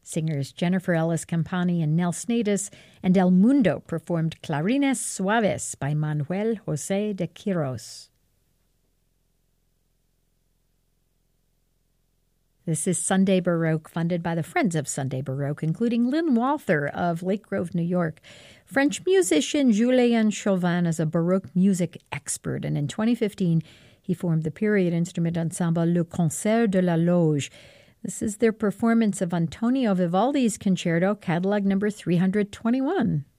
Singers Jennifer Ellis Campani and Nell Snadis and El Mundo performed Clarines Suaves by Manuel José de Quiros. This is Sunday Baroque, funded by the Friends of Sunday Baroque, including Lynn Walther of Lake Grove, New York. French musician Julien Chauvin is a Baroque music expert, and in 2015, he formed the period instrument ensemble Le Concert de la Loge. This is their performance of Antonio Vivaldi's Concerto, catalog number 321.